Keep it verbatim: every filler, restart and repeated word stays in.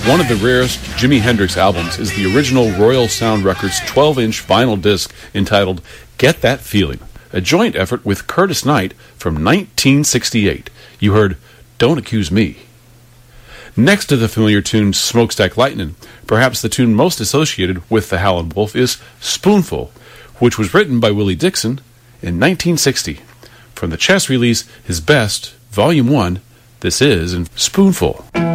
One of the rarest Jimi Hendrix albums is the original Royal Sound Records twelve-inch vinyl disc entitled Get That Feeling, a joint effort with Curtis Knight from nineteen sixty-eight. You heard Don't Accuse Me. Next to the familiar tune Smokestack Lightnin', perhaps the tune most associated with the Howlin' Wolf is Spoonful, which was written by Willie Dixon in nineteen sixty. From the Chess release, His Best, Volume one, this is Spoonful.